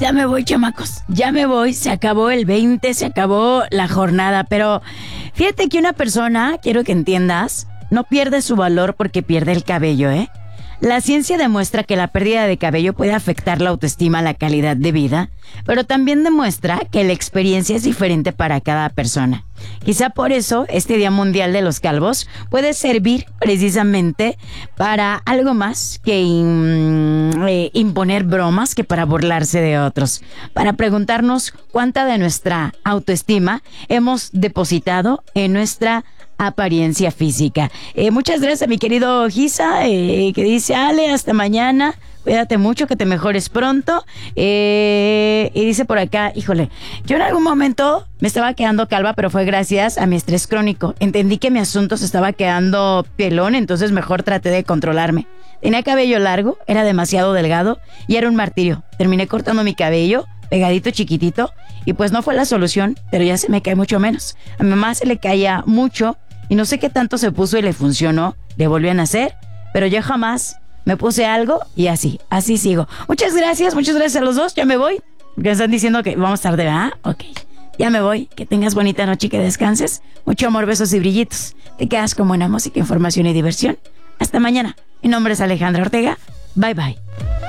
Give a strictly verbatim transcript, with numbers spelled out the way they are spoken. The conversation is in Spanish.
Ya me voy, chamacos. Ya me voy. Se acabó el veinte, se acabó la jornada. Pero fíjate que una persona, quiero que entiendas, no pierde su valor porque pierde el cabello, ¿eh? La ciencia demuestra que la pérdida de cabello puede afectar la autoestima, la calidad de vida, pero también demuestra que la experiencia es diferente para cada persona. Quizá por eso este Día Mundial de los Calvos puede servir precisamente para algo más que in, eh, imponer bromas, que para burlarse de otros, para preguntarnos cuánta de nuestra autoestima hemos depositado en nuestra apariencia física. Eh, muchas gracias a mi querido Giza, eh, que dice: Ale, hasta mañana, cuídate mucho, que te mejores pronto. Eh, y dice por acá: híjole, yo en algún momento me estaba quedando calva, pero fue gracias a mi estrés crónico. Entendí que mi asunto se estaba quedando pelón, entonces mejor traté de controlarme. Tenía cabello largo, era demasiado delgado y era un martirio. Terminé cortando mi cabello, pegadito, chiquitito, y pues no fue la solución, pero ya se me cae mucho menos. A mi mamá se le caía mucho y no sé qué tanto se puso y le funcionó, le volvió a nacer, pero yo jamás me puse algo y así, así sigo. Muchas gracias, muchas gracias a los dos, ya me voy, porque me están diciendo que vamos tarde, ¿verdad? Ok, ya me voy, que tengas bonita noche y que descanses. Mucho amor, besos y brillitos. Te quedas con buena música, información y diversión. Hasta mañana. Mi nombre es Alejandra Ortega. Bye bye.